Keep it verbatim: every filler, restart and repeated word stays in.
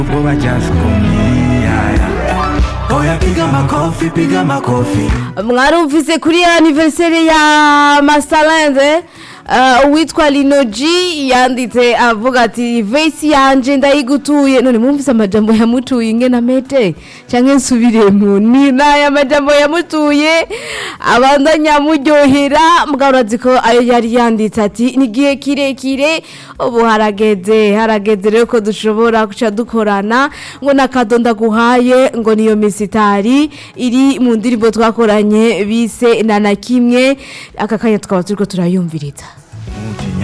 Boba just komia. Oya piga makofi, piga makofi. Mwarumvise kuri anniversaire ya Masalenze uh, uwitwa Linoji yanditse avuga ati vesi yanje ndayigutuye. None mwumvise amajambo yamutuye ingena mete canke nsubiremo ni naya majambo yamutuye abandanya muryohera mugarazi ko ayo yari yanditse ati nigihe kirekire ubu harageze harageze rero ko dushobora kuca dukorana ngo nakadonda guhaye ngo niyo misitari iri mu ndirimbo twakoranye bise nana kimwe aka kanya twaba turiko turayumviriza.